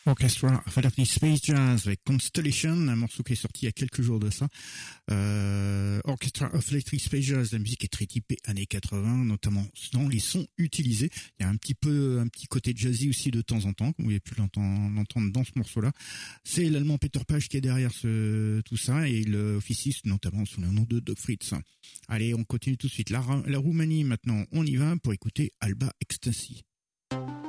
Orchestra of Electric Space Jazz avec Constellation, un morceau qui est sorti il y a quelques jours de ça. Orchestra of Electric Space Jazz, la musique est très typée années 80, notamment dans les sons utilisés. Il y a un petit côté jazzy aussi de temps en temps, que vous avez pu l'entendre dans ce morceau-là. C'est l'allemand Peter Page qui est derrière tout ça, et il officie notamment sous le nom de Doc Fritz. Allez, on continue tout de suite. La Roumanie maintenant, on y va pour écouter Alba Ecstasy.